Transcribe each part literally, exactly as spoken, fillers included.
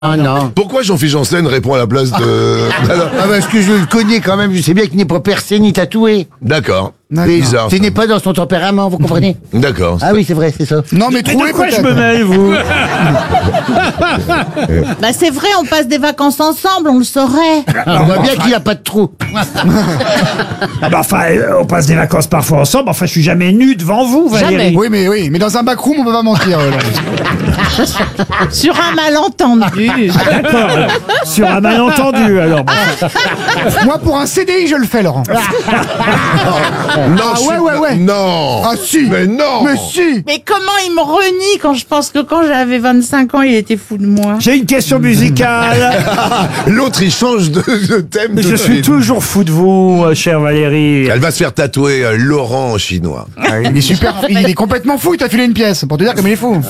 Ah non. Pourquoi Jean-Philippe Janssen répond à la place de... Ah parce que je le connais quand même, je sais bien qu'il n'est pas percé ni tatoué. D'accord. Mais Bizarre. ce n'est pas dans son tempérament, vous comprenez? D'accord. Ah oui, c'est vrai, c'est ça. Non, mais Mais troué de quoi je peut-être. me mêle, vous? Bah c'est vrai, on passe des vacances ensemble, on le saurait. On voit bien qu'il n'a pas de trou. Ah bah enfin, euh, on passe des vacances parfois ensemble. Enfin, je suis jamais nu devant vous, Valérie. Jamais. Oui, mais oui, mais dans un backroom, on peut pas mentir. euh, là. Sur un malentendu. D'accord. alors. Sur un malentendu, alors. Bon. Moi, pour un C D I, je le fais, Laurent. Non, Ah, je suis- ouais, ouais, ouais. Non. Ah si. Mais non. Mais si. Mais comment il me renie quand je pense que quand j'avais vingt-cinq ans, il était fou de moi. J'ai une question musicale. L'autre, il change de, de thème. Je tout suis de suite. toujours fou de vous, euh, chère Valérie. Elle va se faire tatouer euh, Laurent en chinois. Ah, il est super. Il est complètement fou. Il t'a filé une pièce pour te dire comme il est fou.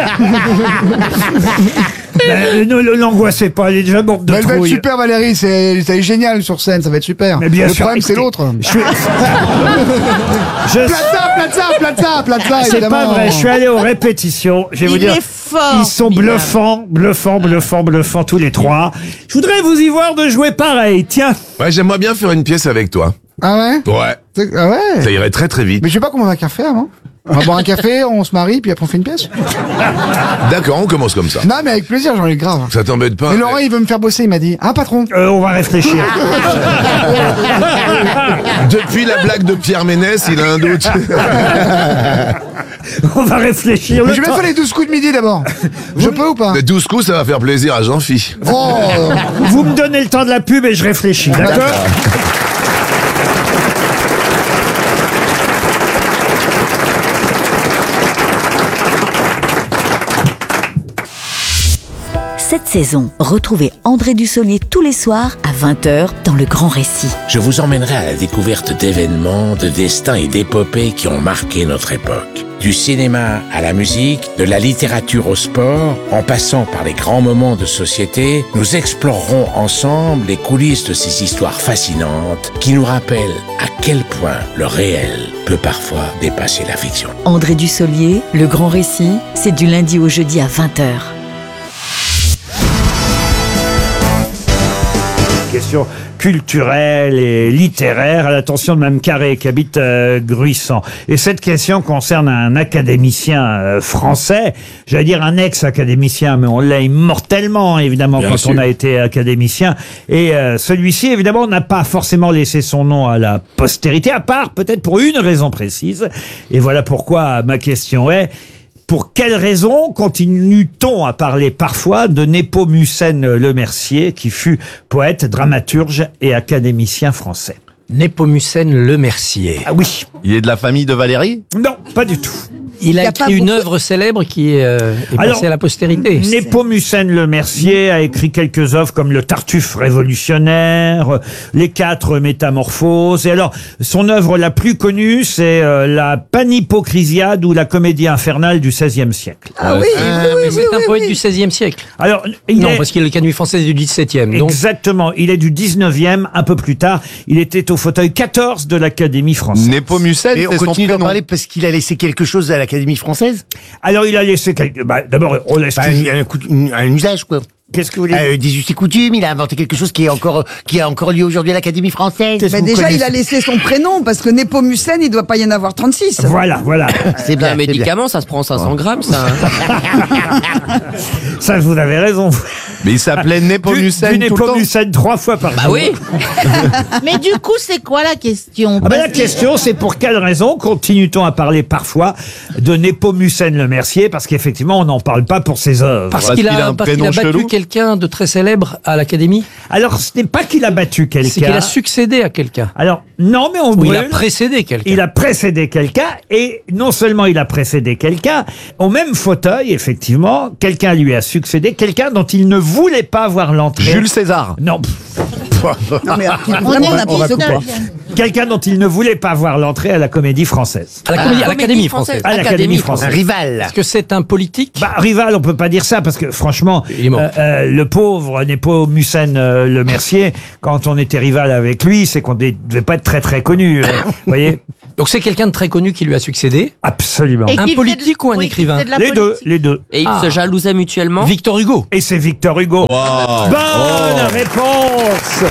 Ben, ne ne l'angoissez pas, elle est déjà morte de Mais elle va être trouille. super, Valérie. C'est, c'est génial sur scène. Ça va être super. Mais bien le sûr, problème, c'est écoutez, l'autre. Je suis... je... Plaza, Plaza, Plaza, Plaza. C'est évidemment. pas vrai, je suis allé aux répétitions. Je vais vous Il dire, est fort. ils sont Bilal. bluffants, bluffants, bluffants, bluffants tous les trois. Je voudrais vous y voir de jouer pareil. Tiens, Ouais, j'aimerais bien faire une pièce avec toi. Ah ouais. Ouais. C'est- Ah ouais. Ça irait très très vite. Mais je sais pas comment on va qu'à faire, non? On va boire un café, on se marie, puis après on fait une pièce. D'accord, on commence comme ça. Non, mais avec plaisir, j'en ai grave. Ça t'embête pas? Mais Laurent, il veut me faire bosser, il m'a dit. Ah, patron. euh, on va réfléchir. Depuis la blague de Pierre Ménès, il a un doute. On va réfléchir. Mais Le je vais temps- faire les douze coups de midi d'abord. Je peux ou pas? Les douze coups, ça va faire plaisir à Jean-Phi. Oh. Vous me donnez le temps de la pub et je réfléchis, d'accord? Cette saison, retrouvez André Dussolier tous les soirs à vingt heures dans Le Grand Récit. Je vous emmènerai à la découverte d'événements, de destins et d'épopées qui ont marqué notre époque. Du cinéma à la musique, de la littérature au sport, en passant par les grands moments de société, nous explorerons ensemble les coulisses de ces histoires fascinantes qui nous rappellent à quel point le réel peut parfois dépasser la fiction. André Dussolier, Le Grand Récit, c'est du lundi au jeudi à vingt heures. Question culturelle et littéraire à l'attention de Mme Carré qui habite euh, Gruissant. Et cette question concerne un académicien euh, français, j'allais dire un ex-académicien, mais on l'a immortellement évidemment Bien quand sûr. on a été académicien. Et euh, celui-ci évidemment n'a pas forcément laissé son nom à la postérité, à part peut-être pour une raison précise. Et voilà pourquoi ma question est... Pour quelle raison continue-t-on à parler parfois de Népomucène Lemercier, qui fut poète, dramaturge et académicien français? Népomucène Lemercier. Ah oui. Il est de la famille de Valérie? Non, pas du tout. Il a Y a écrit pas une beaucoup- œuvre célèbre qui est, euh, est Alors, passée à la postérité. Népomucène Lemercier a écrit quelques œuvres comme Le Tartuffe révolutionnaire, euh, Les Quatre Métamorphoses. Et alors, son œuvre la plus connue, c'est euh, la Panhypocrisiade ou la Comédie infernale du seizième siècle. Ah oui, oui, oui, oui, C'est un oui, poète oui. du seizième siècle. Alors, il Non, est... parce qu'il est le canuet français du dix-septième. Donc, Exactement, il est du dix-neuvième, un peu plus tard. Il était au fauteuil quatorze de l'Académie française. Népomucène, Et on c'est son continue d'en prénom. parler parce qu'il a laissé quelque chose à l'Académie française. Alors, il a laissé quelque... Bah, d'abord, on laisse... Enfin, toujours- un, coup- un- un usage, quoi. Qu'est-ce que vous voulez dire Euh, des us et coutumes, il a inventé quelque chose qui est encore, qui est encore lié aujourd'hui à l'Académie française. Bah déjà, il a laissé son prénom, parce que Népomucène, il doit pas y en avoir trente-six. Voilà, voilà. C'est bien, Un c'est bien. médicament, ça se prend cinq cents grammes, ça. Ça, vous avez raison. Mais il s'appelait Du, Népomucène du tout le temps. Népomucène trois fois par Bah jour. oui. Mais du coup, c'est quoi la question? Ah ben, la Parce que- question, c'est pour quelle raison continue-t-on à parler parfois de Népomucène Lemercier? Parce qu'effectivement, on n'en parle pas pour ses œuvres. parce Parce qu'il qu'il a a, un parce qu'il prénom a battu chelou. quelqu'un de très célèbre à l'Académie. Alors, ce n'est pas qu'il a battu C'est qu'il quelqu'un. a succédé à quelqu'un. Alors, non, mais on Ou il a brûle. précédé quelqu'un. Il a précédé quelqu'un, et non seulement il a précédé quelqu'un, au même fauteuil, effectivement, quelqu'un lui a succédé, quelqu'un dont il ne voulait pas voir l'entrée. Jules César. Non, Non, mais alors, On vraiment est au n'importe quoi. dix-neuvième. Quelqu'un dont il ne voulait pas voir l'entrée à la Comédie Française. À la comédie- à l'Académie française. À l'Académie française. Un rival. Est-ce que c'est un politique? Bah, rival, on peut pas dire ça parce que franchement, Il est mort. euh, euh, le pauvre Népomucène euh, Le Mercier, quand on était rival avec lui, c'est qu'on ne devait pas être très très connu. euh, Vous voyez? Donc c'est quelqu'un de très connu qui lui a succédé. Absolument. Et Un qui fait politique de- ou un oui, qui écrivain? fait de la Les deux, politique. les deux. Et ils Ah. se jalousaient mutuellement. Victor Hugo. Et c'est Victor Hugo. Wow. Bonne Oh. réponse.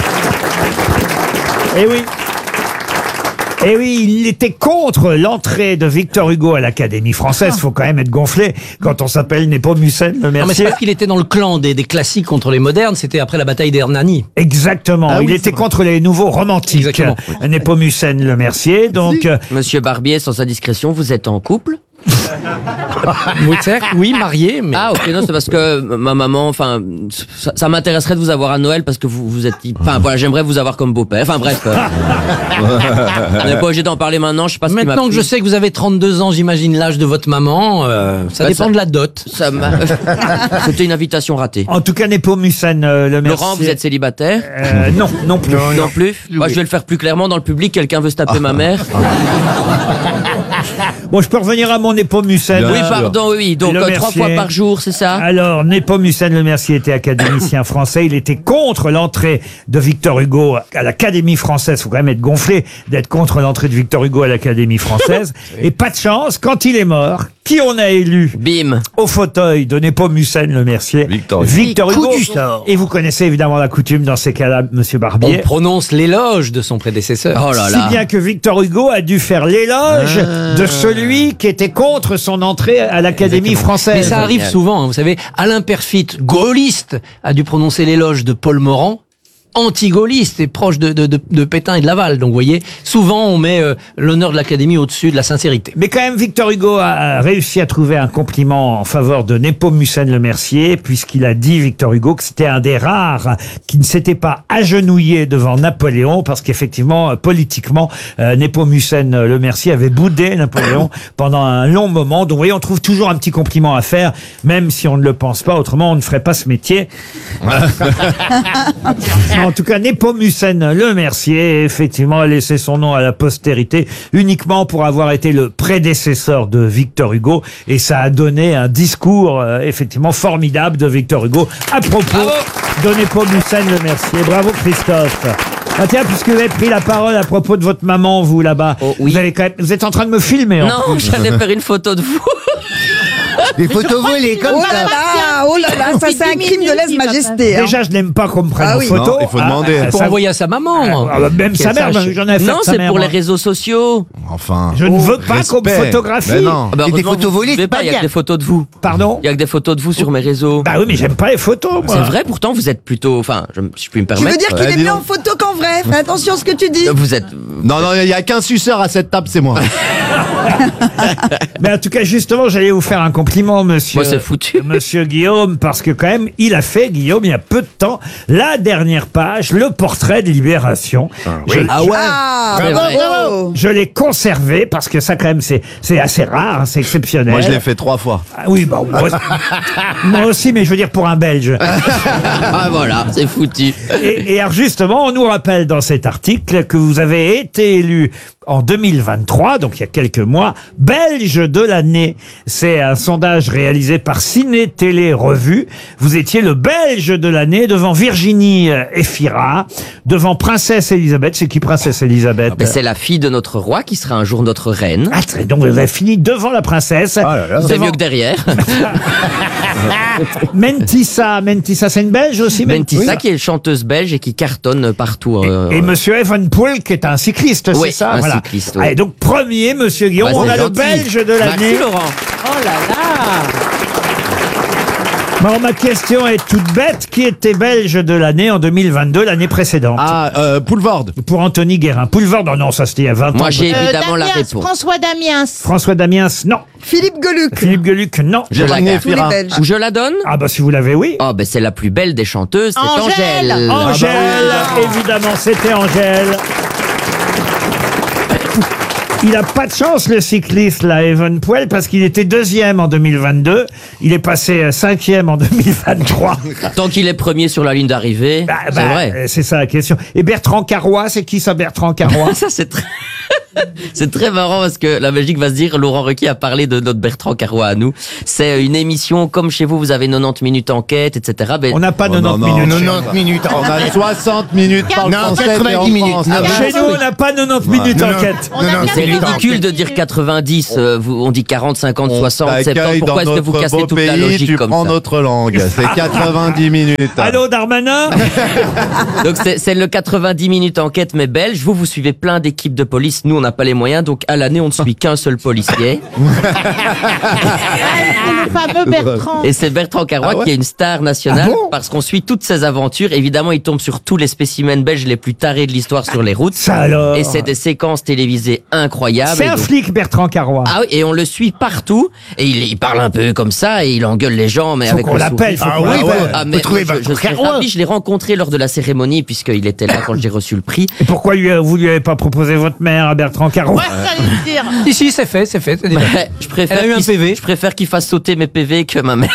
Eh oui. Eh oui, il était contre l'entrée de Victor Hugo à l'Académie française. Faut quand même être gonflé quand on s'appelle Népomucène Le Non, mais c'est Mercier. parce qu'il était dans le clan des, des classiques contre les modernes. C'était après la bataille d'Hernani. Exactement. Ah il oui, était c'est vrai. contre les nouveaux romantiques. Exactement. Népomucène Le Mercier. Donc, euh, Monsieur Barbier, sans indiscrétion, vous êtes en couple? Oui, certes, oui, marié, mais. Ah ok, non, c'est parce que ma maman, enfin, ça, ça m'intéresserait de vous avoir à Noël parce que vous, vous êtes, enfin voilà, j'aimerais vous avoir comme beau-père. Enfin bref, euh, on n'est pas obligé d'en parler maintenant. Je sais pas ce qui m'a Maintenant que pris. je sais que vous avez trente-deux ans, j'imagine l'âge de votre maman, euh, ça Bah, dépend ça- de la dot. Ça m'a- C'était une invitation ratée. en tout cas, Népomucène euh, Le Mercier. Laurent, vous êtes célibataire? Euh, non, non plus. Non plus. Moi, je vais le faire plus clairement dans le public. Quelqu'un veut se taper ma mère? Bon, je peux revenir à mon Népomucène. Bien Oui, sûr. pardon, oui, oui. Donc Le euh, trois Mercier. fois par jour, c'est ça? Alors, Népomucène Le Mercier était académicien français. Il était contre l'entrée de Victor Hugo à l'Académie française. Faut quand même être gonflé d'être contre l'entrée de Victor Hugo à l'Académie française. Et pas de chance, quand il est mort, qui on a élu Bim. au fauteuil de Népomucène Le Mercier? Victor Hugo. Victor Coup Hugo. du sort. Et vous connaissez évidemment la coutume dans ces cas-là, Monsieur On Barbier. prononce l'éloge de son prédécesseur. Oh là Si là. bien que Victor Hugo a dû faire l'éloge de celui qui était contre son entrée à l'Académie française. Mais ça arrive Génial. souvent, hein, vous savez. Alain Perfit, gaulliste, a dû prononcer l'éloge de Paul Morand, anti-gaulliste et proche de, de, de, de Pétain et de Laval. Donc, vous voyez, souvent, on met euh, l'honneur de l'Académie au-dessus de la sincérité. Mais quand même, Victor Hugo a réussi à trouver un compliment en faveur de Népomucène Le Mercier, puisqu'il a dit, Victor Hugo, que c'était un des rares qui ne s'était pas agenouillé devant Napoléon, parce qu'effectivement, euh, politiquement, euh, Népomucène Le Mercier avait boudé Napoléon pendant un long moment. Donc, vous voyez, on trouve toujours un petit compliment à faire, même si on ne le pense pas, autrement on ne ferait pas ce métier. En tout cas, Népomucène Le Mercier, effectivement, a laissé son nom à la postérité uniquement pour avoir été le prédécesseur de Victor Hugo. Et ça a donné un discours, euh, effectivement, formidable de Victor Hugo à propos de Népomucène Le Mercier. Bravo, Christophe. Ah tiens, puisque vous avez pris la parole à propos de votre maman, vous, là-bas, Oh, oui. vous, avez quand même, vous êtes en train de me filmer. en Non, plus. j'allais faire une photo de vous. Des photos volées comme Oh là ça. là, oh là là, ça c'est un crime de lèse-majesté. hein. Déjà, je n'aime pas qu'on me prenne Ah en oui. photo. Non, il faut demander. Pour ça- envoyer à sa maman. Ah, bah, même sa Qu'elle mère, sache. j'en ai affaire Non, de sa c'est mère, pour les moi. réseaux sociaux. Enfin. Je ne veux pas qu'on me respect. photographie. Ben non. Ah bah, Et des heureusement, photos vous volées, pouvez c'est pas, pas il y a bien. que des photos de vous. Pardon? Il y a que des photos de vous sur mes réseaux. Bah oui, mais j'aime pas les photos, moi. C'est vrai, pourtant vous êtes plutôt, enfin, je, je puis me Tu permettre. veux dire qu'il Euh, est dis mieux en donc. photo qu'en vrai? Fais attention à ce que tu dis. euh, Vous êtes. Non, non, il y a qu'un suceur à cette table, c'est moi. Mais en tout cas, justement, j'allais vous faire un compliment, monsieur. Moi, c'est foutu. Monsieur Guillaume, parce que quand même, il a fait, Guillaume, il y a peu de temps, la dernière page, le portrait de Libération. Je, Ah ouais. Ah, C'est vrai. bravo. je l'ai conservé parce que ça, quand même, c'est c'est assez rare, hein, c'est exceptionnel. Moi, je l'ai fait trois fois. Ah oui, bah, moi, moi aussi, mais je veux dire pour un Belge. Ah voilà, c'est foutu. Et, et alors justement, on nous rappelle dans cet article que vous avez été élu en deux mille vingt-trois, donc il y a quelques mois, Belge de l'année. C'est un sondage réalisé par Ciné Télé Revue. Vous étiez le Belge de l'année devant Virginie euh, Efira, devant Princesse Elisabeth. C'est qui Princesse Elisabeth? Mais c'est la fille de notre roi qui sera un jour notre reine. Ah, très- donc vous avez fini devant la princesse. C'est Devant mieux que derrière. Mentissa. Mentissa, c'est une Belge aussi, Mentissa qui est chanteuse belge et qui cartonne partout. euh, Et monsieur Evenpool, qui est un cycliste, Oui, c'est ça? un Voilà. cycliste, oui. Allez, donc premier, monsieur Guillaume, Bah, on c'est a le gentil. Belge de l'année. Merci Laurent. Oh là là. Bon, ma question est toute bête. Qui était Belge de l'année en deux mille vingt-deux, l'année précédente? Ah, euh, Poulvord. Pour Anthony Guérin. Poulvord, non, non, ça c'était il y a vingt ans. Moi j'ai Euh, évidemment la Damiens, réponse. François Damiens. François Damiens, non. Philippe Geluc. Philippe Geluc, non. Je la Virginie garde. Tous les Efira. Belges. Ou je la donne? Ah bah si vous l'avez, oui. Oh ben c'est la plus belle des chanteuses, c'est Angèle. Angèle. Angèle, évidemment, c'était Angèle. Il a pas de chance, le cycliste, là, Evenepoel, parce qu'il était deuxième en deux mille vingt-deux. Il est passé euh, cinquième en deux mille vingt-trois. Tant qu'il est premier sur la ligne d'arrivée, Bah, c'est bah, vrai. euh, C'est ça la question. Et Bertrand Carrois, c'est qui ça, Bertrand Carrois? Ça, c'est très... C'est très marrant parce que la Belgique va se dire, Laurent Ruquier a parlé de notre Bertrand Carrois à nous. C'est une émission comme chez vous, vous avez quatre-vingt-dix minutes enquête, et cetera. Ben, On n'a pas Oh, quatre-vingt-dix non, non. minutes. quatre-vingt-dix minutes. On a soixante minutes par Non, français et en quatre-vingt-dix minutes. France. Non, Ah, mais- Chez nous, on n'a pas quatre-vingt-dix minutes Non, non. enquête. On a non, bien c'est vu. ridicule de dire quatre-vingt-dix, euh, vous- on dit quarante, cinquante, On soixante, t'accueille soixante. Pourquoi dans est-ce que vous notre cassez beau toute la pays, logique tu comme prends ça? notre langue. C'est quatre-vingt-dix minutes. Allô, Darmanin? Donc c'est c'est le quatre-vingt-dix minutes enquête mais belge. Vous, vous suivez plein d'équipes de police. Nous, on n'a pas les moyens. Donc à l'année, on ne suit qu'un seul policier. Le fameux Bertrand. Et c'est Bertrand Carrois Ah ouais qui est une star nationale Ah bon parce qu'on suit toutes ses aventures. Évidemment, il tombe sur tous les spécimens belges les plus tarés de l'histoire sur les routes. Ça alors. Et c'est des séquences télévisées incroyables. C'est Et un donc- flic, Bertrand Carrois. Ah oui, et on le suit partout. Et il, il parle un peu comme ça et il engueule les gens, mais Faut avec qu'on le l'appelle, sourire. faut qu'on Ah oui, l'appelle. ouais. Ah, Faut mais trouver moi, je, je Bertrand serais Carrois. ravi. Je l'ai rencontré lors de la cérémonie puisqu'il était là quand j'ai reçu le prix. Et pourquoi lui, vous lui avez pas proposé votre mère à Bertrand Carrois? Ouais, j'allais le dire. Si, si, c'est fait, c'est fait. c'est déjà. Ouais, je préfère Elle a eu un qu'il- P V. Je préfère qu'il fasse sauter mes P V que ma mère.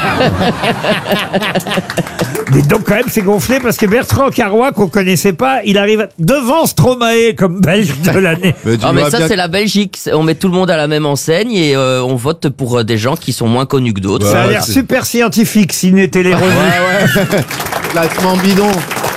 Mais donc quand même c'est gonflé parce que Bertrand Carrois qu'on connaissait pas, il arrive devant Stromae comme Belge de l'année. Mais tu Ah mais vois ça bien c'est la Belgique. C'est- On met tout le monde à la même enseigne et euh, on vote pour euh, des gens qui sont moins connus que d'autres. Ça a Ouais, l'air c'est- super scientifique s'il n'était les revenus. Ouais, ouais. Classement bidon.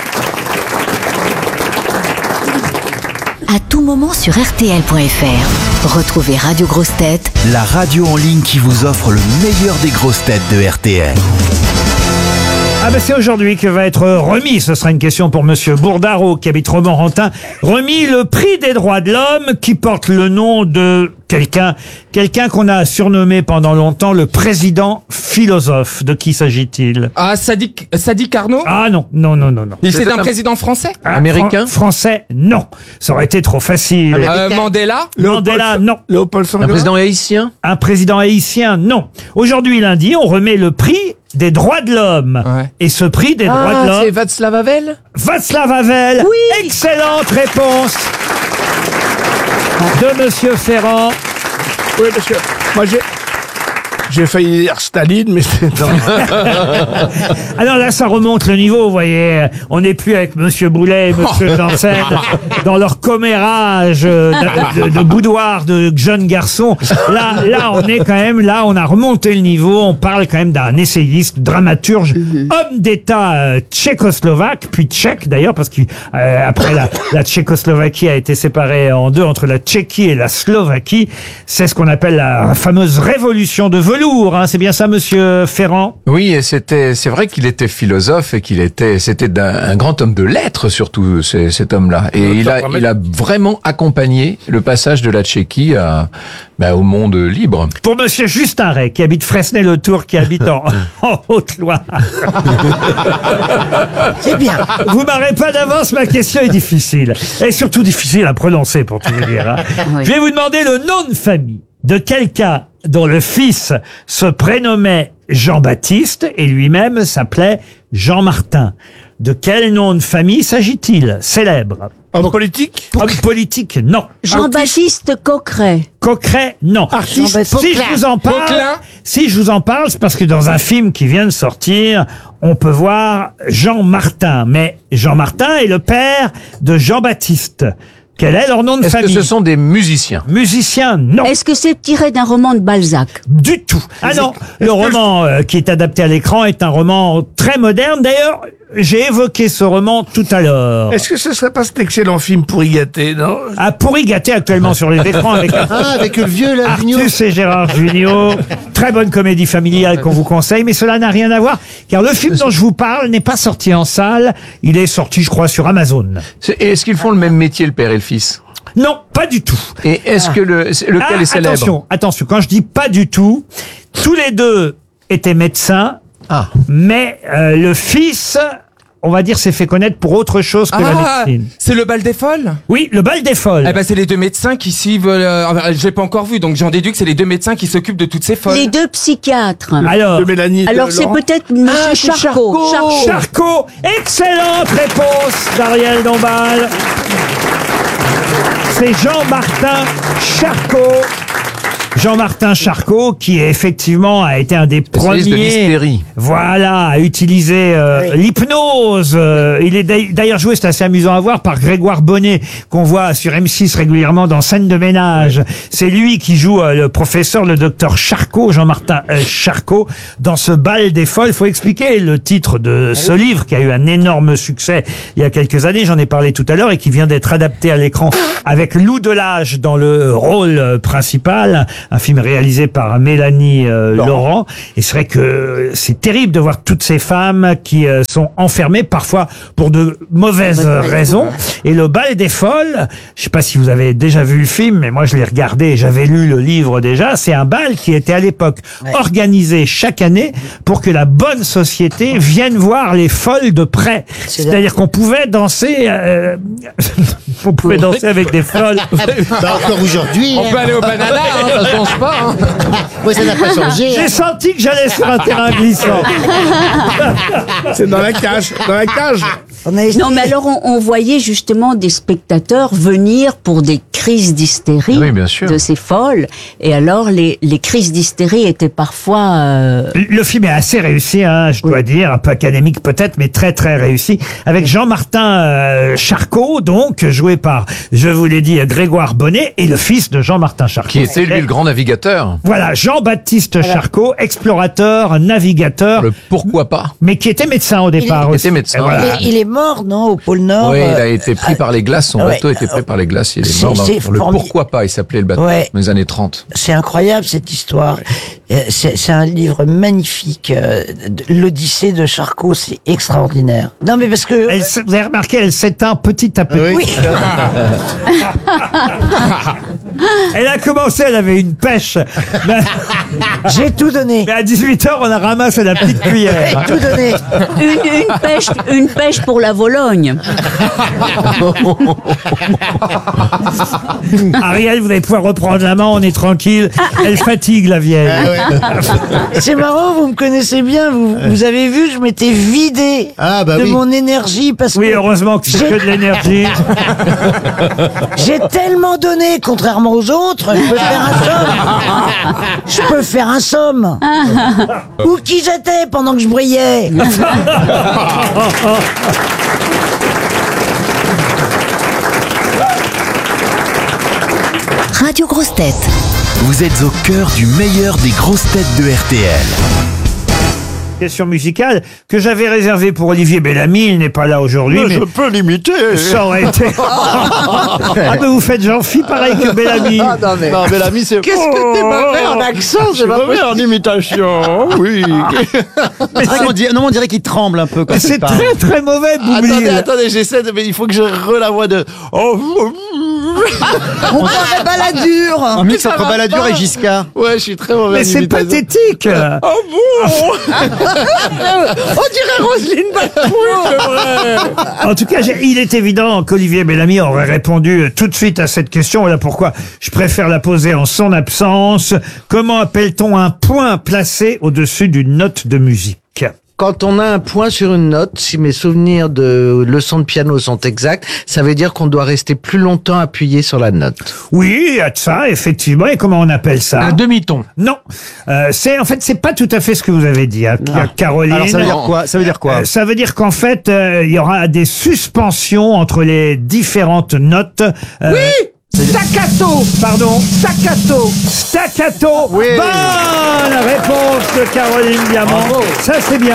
À tout moment sur R T L point F R. Retrouvez Radio Grosses Têtes La radio en ligne qui vous offre le meilleur des grosses têtes de R T L. Ah ben c'est aujourd'hui que va être remis, ce sera une question pour Monsieur Bourdaro qui habite Romorantin, remis le prix des droits de l'homme qui porte le nom de quelqu'un, quelqu'un qu'on a surnommé pendant longtemps le président philosophe. De qui s'agit-il? Ah, Sadiq, Sadiq Arnaud Ah non, non, non, non, non. C'est un président français Ah, Américain Fran- Français, non. Ça aurait été trop facile. Euh, Mandela Mandela, non. Léopold Un président haïtien. Un président haïtien, non. Aujourd'hui, lundi, on remet le prix des droits de l'homme. Ouais. Et ce prix des droits de Ah, c'est l'homme... Václav Havel Václav Havel. Oui. Excellente réponse de Monsieur Ferrand. Oui, parce que moi j'ai. J'ai failli dire Staline, mais c'est non. Alors là, ça remonte le niveau, vous voyez. On n'est plus avec Monsieur Boulet et Monsieur Janssen dans leur commérage euh, de, de- de boudoir de jeunes garçons. Là, là, on est quand même, là, on a remonté le niveau. On parle quand même d'un essayiste, dramaturge, homme d'État euh, tchécoslovaque, puis tchèque d'ailleurs, parce qu'après la, la Tchécoslovaquie a été séparée en deux entre la Tchéquie et la Slovaquie. C'est ce qu'on appelle la fameuse révolution de velours. Hein. C'est bien ça, Monsieur Ferrand? Oui, et c'était, c'est vrai qu'il était philosophe et qu'il était, c'était d'un- un grand homme de lettres surtout, c'est- cet homme-là. Et il a, il a vraiment accompagné le passage de la Tchéquie à, ben, au monde libre. Pour Monsieur Justin Ray, qui habite Fresnay-le-Tour, qui habite en, en Haute-Loire. C'est bien. Vous m'arrêtez pas d'avance, ma question est difficile. Et surtout difficile à prononcer, pour tout vous dire. hein. Oui. Je vais vous demander le nom de famille de quelqu'un dont le fils se prénommait Jean-Baptiste et lui-même s'appelait Jean-Martin. De quel nom de famille s'agit-il? Célèbre. Homme politique Homme politique, non. Jean-Baptiste Coqueret. Coqueret, non. Artiste. Si je vous en parle, Poquelin. si je vous en parle, c'est parce que dans un film qui vient de sortir, on peut voir Jean Martin. Mais Jean Martin est le père de Jean-Baptiste. Quel est leur nom de Est-ce que famille? ce sont des musiciens? Musicien, non. Est-ce que c'est tiré d'un roman de Balzac? Du tout. Ah non, le roman euh, qui est adapté à l'écran est un roman très moderne. D'ailleurs, j'ai évoqué ce roman tout à l'heure. Est-ce que ce serait pas cet excellent film Pourri gâté, non? Ah, pourri gâté actuellement sur les écrans avec Ah, avec le vieux, là, Vigneault. Artus et Gérard Jugnot. Très bonne comédie familiale qu'on vous conseille, mais cela n'a rien à voir, car le film dont je vous parle n'est pas sorti en salle. Il est sorti, je crois, sur Amazon. C'est- Est-ce qu'ils font le même métier, le père et le fils? Non, pas du tout. Et est-ce que le, c'est- lequel Ah, est célèbre? attention, attention, quand je dis pas du tout, tous les deux étaient médecins, Ah. mais euh, le fils, on va dire, s'est fait connaître pour autre chose que Ah, la médecine. c'est le bal des folles Oui, le bal des folles. Eh ben, c'est les deux médecins qui suivent. Euh, enfin, je l'ai pas encore vu, donc j'en déduis que c'est les deux médecins qui s'occupent de toutes ces folles. Les deux psychiatres. Alors, De Mélanie. de Alors c'est Laurent. peut-être Monsieur Ah, c'est Charcot. Charcot. Charcot, excellente réponse d'Ariel Dombal. C'est Jean-Martin Charcot. Jean-Martin Charcot, qui effectivement a été un des Spécialiste de premiers, l'hystérie. voilà, à utiliser euh, l'hypnose. Euh, il est d'ail- d'ailleurs joué, c'est assez amusant à voir, par Grégoire Bonnet, qu'on voit sur M six régulièrement dans Scène de ménage. C'est lui qui joue euh, le professeur, le docteur Charcot, Jean-Martin euh, Charcot, dans ce bal des folles. Il faut expliquer le titre de ce livre qui a eu un énorme succès il y a quelques années. J'en ai parlé tout à l'heure et qui vient d'être adapté à l'écran avec Lou Delage dans le rôle euh, principal. Un film réalisé par Mélanie euh, Laurent. Et c'est vrai que c'est terrible de voir toutes ces femmes qui euh, sont enfermées, parfois pour de mauvaises euh, raisons. Et le bal des folles, je sais pas si vous avez déjà vu le film, mais moi je l'ai regardé et j'avais lu le livre déjà. C'est un bal qui était à l'époque organisé chaque année pour que la bonne société vienne voir les folles de près. C'est-à-dire qu'on pouvait danser, euh, on pouvait danser avec des folles. Bah, encore aujourd'hui. On peut aller au banana, hein, ça change pas. Hein. Oui, ça n'a pas changé. J'ai senti que j'allais sur un terrain glissant. C'est dans la cage, dans la cage. Non, mais alors on, on voyait justement des spectateurs venir pour des crises d'hystérie Oui, bien sûr. de ces folles. Et alors les, les crises d'hystérie étaient parfois... euh, Le film est assez réussi, hein, je dois dire, un peu académique peut-être, mais très très réussi. Avec Jean-Martin euh, Charcot, donc joué par, je vous l'ai dit, Grégoire Bonnet, et le fils de Jean-Martin Charcot. Qui était lui le grand navigateur. Voilà, Jean-Baptiste Charcot, explorateur, navigateur. Le pourquoi pas. Mais qui était médecin au départ Il aussi. était médecin. Et voilà. Il est mort, non, au pôle Nord. Oui, il a euh, été pris par les glaces, son ouais. bateau a été pris par les glaces, il est C'est- mort dans c'est le formi- pourquoi pas, il s'appelait le bateau, Ouais. dans les années trente. C'est incroyable cette histoire. Euh, C'est c'est un livre magnifique. euh, de- L'Odyssée de Charcot, c'est extraordinaire. Non, mais parce que. Elle s- vous avez remarqué, elle s'éteint petit à petit. Oui. Elle a commencé, elle avait une pêche. Mais- J'ai tout donné. Mais à dix-huit heures, on a ramassé la petite cuillère. J'ai tout donné. une, une pêche, une pêche pour la Vologne. Ariel, vous allez pouvoir reprendre la main, on est tranquille. Elle fatigue, la vieille. C'est marrant, vous me connaissez bien. Vous, vous avez vu, je m'étais vidé Ah, bah de oui. mon énergie parce Oui, que. heureusement que c'est j'ai- que de l'énergie. J'ai tellement donné, contrairement aux autres, je peux faire un somme. Je peux faire un somme. Où qui j'étais pendant que je brillais. Radio Grosses Têtes. Vous êtes au cœur du meilleur des grosses têtes de R T L. Question musicale que j'avais réservée pour Olivier Bellamy. Il n'est pas là aujourd'hui. Mais Mais je peux l'imiter. ça aurait été. Ah, mais vous faites Jean-Phi pareil que Bellamy. Ah, non, mais... Non, mais l'ami, c'est... Qu'est-ce que t'es mauvais en accent, Je c'est pas mauvais possible. en imitation, oui. C'est vrai qu'on dirait, non, on dirait qu'il tremble un peu quand C'est il parle. très très mauvais, Boublil. Attendez, attendez, j'essaie de... Mais il faut que je re la voix de... Oh, On paraît baladure. Un mix entre Balladur et Giscard. ouais, je suis très mauvais Mais en c'est imitation. pathétique. Oh bon. On dirait Roselyne Bachelot. En tout cas, j'ai- il est évident qu'Olivier Bellamy aurait répondu tout de suite à cette question. Voilà pourquoi je préfère la poser en son absence. Comment appelle-t-on un point placé au-dessus d'une note de musique? Quand on a un point sur une note, si mes souvenirs de leçons de piano sont exacts, ça veut dire qu'on doit rester plus longtemps appuyé sur la note. Oui, il y a de ça, effectivement. Et comment on appelle ça? Un demi-ton. Non, euh, c'est en fait c'est pas tout à fait ce que vous avez dit, hein, Caroline. Alors ça veut dire quoi? Ça veut dire quoi? Euh, ça veut dire qu'en fait, euh, il y aura des suspensions entre les différentes notes. Euh, Oui. Staccato. Pardon. Staccato. Staccato. Oui. Bonne réponse de Caroline Diamant. Ça c'est bien.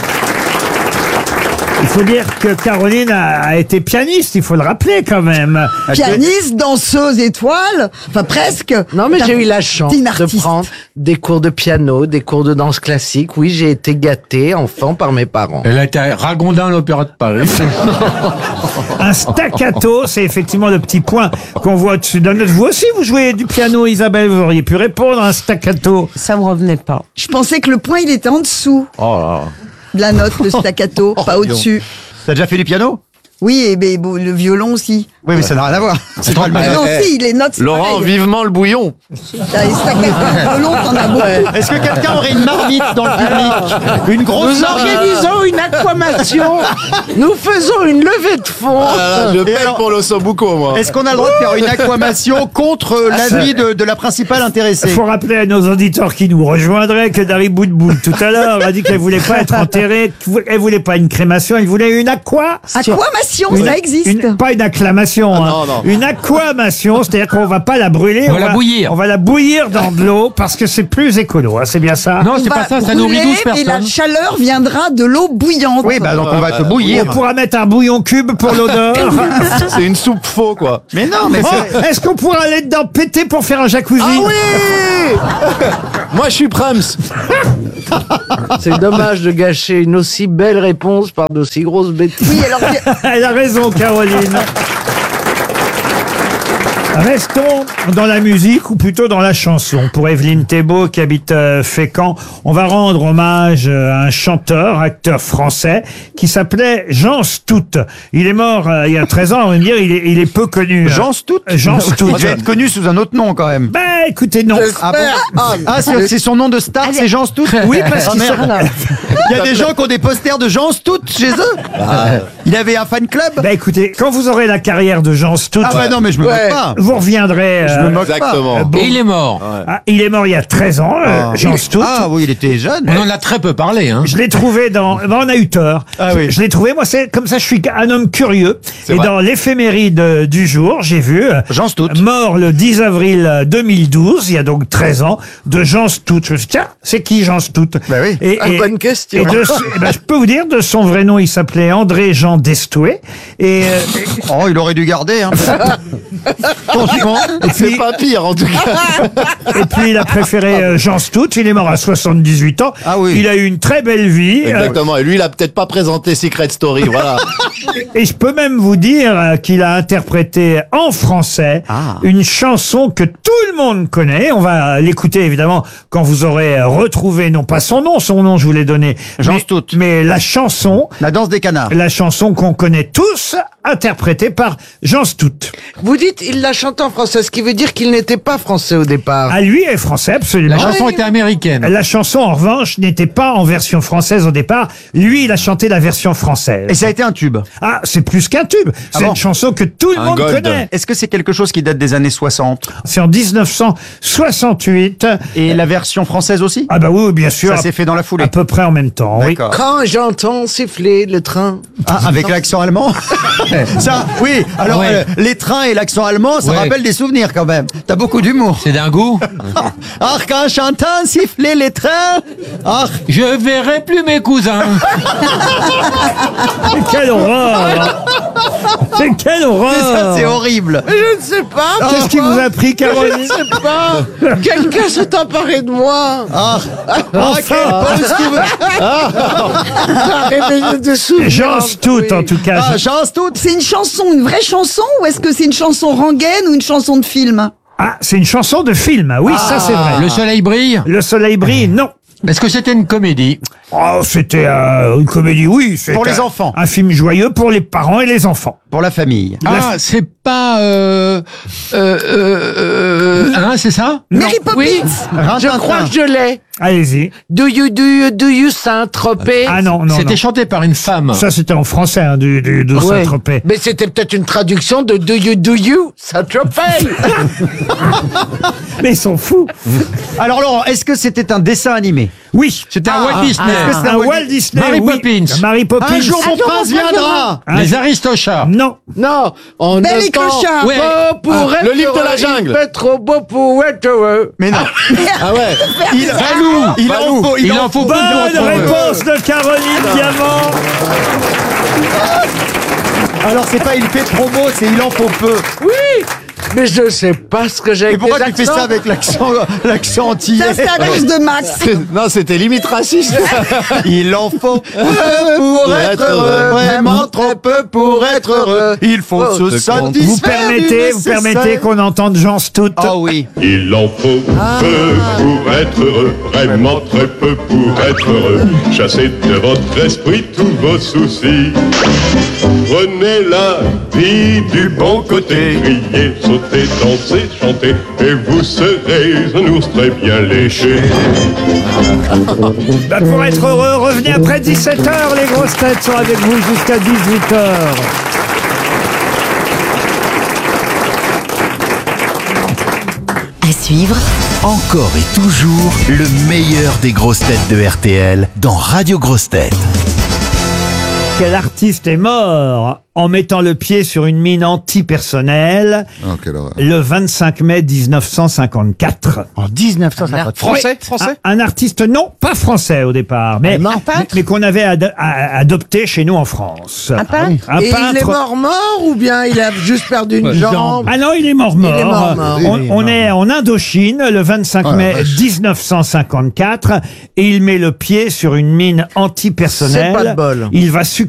Il faut dire que Caroline a, a été pianiste, il faut le rappeler quand même. Pianiste, danseuse étoile, enfin presque. Non, mais j'ai eu la chance T'es une de artiste. prendre des cours de piano, des cours de danse classique. Oui, j'ai été gâté enfant par mes parents. Elle a été à Ragondin à l'Opéra de Paris. Un staccato, c'est effectivement le petit point qu'on voit au-dessus de la note. Vous aussi, vous jouez du piano, Isabelle, vous auriez pu répondre un staccato. Ça me revenait pas. Je pensais que le point, il était en dessous Oh là. de la note, le staccato, pas au-dessus. T'as déjà fait du piano? Oui, et ben, bon, le violon aussi. Oui, mais ça n'a rien à voir. C'est pas le Ah même. non, si, les notes sont Laurent, pareilles. vivement le bouillon. T'as les staccato, violon, t'en as beaucoup. Est-ce que quelqu'un aurait une marmite dans le public? Une grosse Nous marmite? organisons une aquamation, nous faisons une levée de fonds. Ah là là, je Et paye alors, pour l'ossobuco, moi. Est-ce qu'on a le droit de faire une aquamation contre l'avis de, de la principale intéressée? Il faut rappeler à nos auditeurs qui nous rejoindraient que Dari Boudboul, tout à l'heure, a dit qu'elle voulait pas être enterrée, qu'elle voulait pas une crémation, elle voulait une aqua. Aquamation, Une- ça existe. une- pas une acclamation, hein. non, non. Une aquamation, c'est-à-dire qu'on va pas la brûler. On va la bouillir. On va la bouillir dans de l'eau parce que c'est plus écolo, hein, c'est bien ça? Non, On c'est va pas ça, ça nourrit brûler, douze mais la personnes. chaleur viendra de l'eau bouillante. Oui, bah donc on va te On bouillir. pourra mettre un bouillon cube pour l'odeur. C'est une soupe faux, quoi. Mais non, mais Oh, c'est... est-ce qu'on pourra aller dedans péter pour faire un jacuzzi? Ah oui Moi, je suis Prams. C'est dommage de gâcher une aussi belle réponse par d'aussi grosses bêtises. Oui, alors Elle a raison, Caroline. Restons dans la musique, ou plutôt dans la chanson. Pour Evelyne Thébault, qui habite euh, Fécamp, on va rendre hommage euh, à un chanteur, acteur français, qui s'appelait Jean Stout. Il est mort euh, il y a treize ans, on va me dire, il est, il est peu connu. Jean Stout Jean Stout. Il devait être connu sous un autre nom quand même. Ben, écoutez, non. Ah, bon Ah, Ah, c'est c'est son nom de star, c'est Jean Stout? Oui, parce Ah, qu'il merde. Il y a des gens qui ont des posters de Jean Stout chez eux. Il avait un fan club. Ben, écoutez, quand vous aurez la carrière de Jean Stout, Ah bah non, mais je me Ouais. moque pas. vous reviendrez. Je euh, me moque pas. Exactement. bon. Et il est mort. Ah, il est mort il y a treize ans, euh, Ah. Jean Stout. Ah oui, il était jeune. On en a très peu parlé, hein. Je l'ai trouvé dans. Ben, on a eu tort. Ah je, oui. je l'ai trouvé. Moi, c'est comme ça. Je suis un homme curieux. Et vrai. dans l'éphéméride euh, du jour, j'ai vu euh, Jean Stout. mort le dix avril deux mille douze. Il y a donc treize ans de Jean Stout. Je me suis dit, tiens, c'est qui Jean Stout? Ben oui. Et, Ah, bonne question. Et de, eh ben, je peux vous dire de son vrai nom, il s'appelait André Jean Destoué. Et, euh, Oh, il aurait dû garder. Hein. Franchement. et puis, C'est pas pire, en tout cas. et puis il a préféré euh, Jean Stout. Il est mort à soixante-dix-huit ans. Ah oui. Il a eu une très belle vie. euh, Exactement. Et lui, il a peut-être pas présenté Secret Story, voilà. Et je peux même vous dire euh, qu'il a interprété en français Ah. une chanson que tout le monde connaît. On va l'écouter évidemment quand vous aurez euh, retrouvé, non pas son nom, son nom je vous l'ai donné, Jean mais, Stout. mais la chanson, La danse des canards. la chanson qu'on connaît tous, interprétée par Jean Stout. Vous dites, il l'a chanté en français, ce qui veut dire qu'il n'était pas français au départ. À lui est français, absolument. La chanson était américaine. La chanson, en revanche, n'était pas en version française au départ. Lui, il a chanté la version française. Et ça a été un tube. Ah, c'est plus qu'un tube. C'est bon une chanson que tout le Un monde gold. connaît. Est-ce que c'est quelque chose qui date des années soixante? C'est en dix-neuf cent soixante-huit. Et la version française aussi? Ah bah oui, bien sûr. Ça s'est fait dans la foulée. À peu près en même temps, oui. D'accord. Quand j'entends siffler le train. Ah, avec l'accent allemand? Ça, oui. Alors, Ouais. euh, les trains et l'accent allemand, ça Ouais. rappelle des souvenirs quand même. T'as beaucoup d'humour. C'est d'un goût. Ah, quand j'entends siffler les trains. Ah, Je verrai plus mes cousins. Mais quelle horreur! C'est quelle mais ça, horreur! c'est horrible. Je ne sais pas. Qu'est-ce qui vous a pris, Je Caroline? ne sais pas. Quelqu'un s'est emparé de moi. Ah, Enfin! A réveillé des souvenirs. Jean Stout, en tout cas. ah, Jean Stout. c'est une chanson, une vraie chanson, ou est-ce que c'est une chanson rengaine ou une chanson de film? Ah, c'est une chanson de film. Oui, ça c'est vrai. Le soleil brille. Le soleil brille, non. Est-ce que c'était une comédie? Oh, c'était euh, une comédie, oui. c'était Pour les un- enfants. Un film joyeux pour les parents et les enfants. Pour la famille. Ah, c'est pas... Euh, euh, euh, euh, hein, c'est ça? Mary Poppins. Oui, je Rintintin. crois que je l'ai. Allez-y. Do you, do you, do you Saint-Tropez? Ah non, non, C'était non. chanté par une femme. Ça, c'était en français, hein, du, du, de Ouais. Saint-Tropez. Mais c'était peut-être une traduction de Do you, do you Saint-Tropez? Mais ils sont fous. Alors Laurent, est-ce que c'était un dessin animé? Oui. C'était un Walt ah, Disney. est-ce que c'est Un Walt Disney. Mary oui. Poppins. Mary Poppins. Un jour mon prince viendra. Un- Les Aristochats. Non. Non, on Belle ne et pense Clochard. Ouais. pas pour Ah, être le livre de la heureux, jungle. Il fait trop beau pour être heureux. Mais non. Ah ouais. Il, Valou. il en faut, il, Il en en faut faut. pas. Bonne réponse de Caroline Diamant. Alors c'est pas il fait trop beau, c'est il en faut peu. Oui, mais je ne sais pas ce que j'ai Et avec pourquoi les tu fais accents. ça avec l'accent, l'accent antillais? Ça, c'est à cause de Max. Non, c'était limite raciste. Il en faut peu pour être heureux, vraiment trop trop peu pour être heureux. Il faut Oh, se ce con. satisfaire. Vous du permettez, vous nécessaire. permettez qu'on entende Jean Stout. Ah oui. Il en faut peu pour être heureux, vraiment très peu pour être heureux. Chassez de votre esprit tous vos soucis. Prenez la vie du bon côté, criez, sautez, dansez, chantez, et vous serez un ours très bien léché. Bah, pour être heureux, revenez après dix-sept heures. Les grosses têtes sont avec vous jusqu'à dix-huit heures. À suivre, Encore et toujours le meilleur des grosses têtes de R T L dans Radio Grosses Têtes. Quel artiste est mort en mettant le pied sur une mine antipersonnelle Oh, quelle horreur. le vingt-cinq mai mille neuf cent cinquante-quatre? En dix-neuf cent cinquante. Français, Oui, français. un, un artiste, non, pas français au départ, mais, Un peintre mais qu'on avait ad- a- adopté chez nous en France. Un peintre Un Et peintre. il est mort mort ou bien il a juste perdu une jambe? Ah non, il est mort mort. Il est mort, mort. On, on est en Indochine le vingt-cinq Oh la mai vache. mille neuf cent cinquante-quatre et il met le pied sur une mine antipersonnelle. C'est pas de bol. Il va succomber